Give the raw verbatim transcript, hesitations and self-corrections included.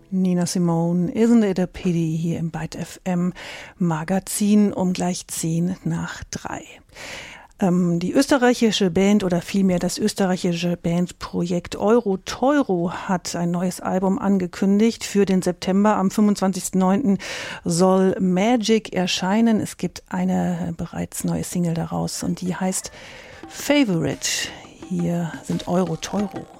Nina Simone, Isn't It a Pity, hier im Byte F M Magazin um gleich zehn nach drei. Ähm, die österreichische Band oder vielmehr das österreichische Bandprojekt Euro-Teuro hat ein neues Album angekündigt für den September. Am fünfundzwanzigsten neunten soll Magic erscheinen. Es gibt eine bereits neue Single daraus und die heißt Favorite. Hier sind Euro-Teuro.